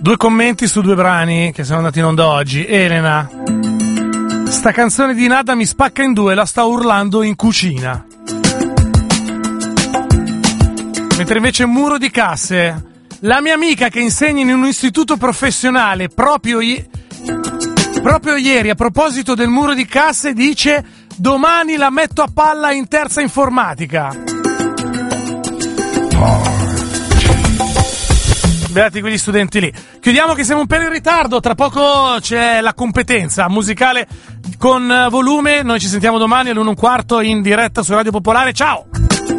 Due commenti su due brani che sono andati in onda oggi. Elena, sta canzone di Nada mi spacca in due, la sta urlando in cucina. Mentre invece Muro di Casse, la mia amica che insegna in un istituto professionale proprio ieri, a proposito del Muro di Casse, dice: domani la metto a palla in terza informatica. Beati quegli studenti lì. Chiudiamo che siamo un pelo in ritardo, tra poco c'è la competenza musicale con volume. Noi ci sentiamo domani all'1:15 in diretta su Radio Popolare. Ciao!